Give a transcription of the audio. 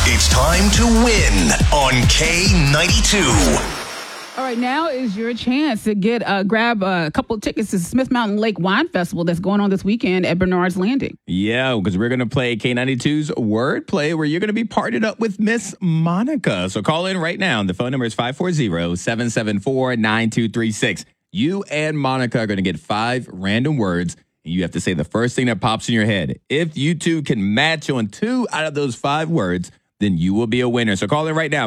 It's time to win on K92. All right, now is your chance to grab a couple of tickets to Smith Mountain Lake Wine Festival that's going on this weekend at Bernard's Landing. Yeah, because we're going to play K92's Wordplay, where you're going to be partnered up with Miss Monica. So call in right now. The phone number is 540-774-9236. You and Monica are going to get 5 random words, and you have to say the first thing that pops in your head. If you two can match on 2 out of those 5 words, then you will be a winner. So call in right now.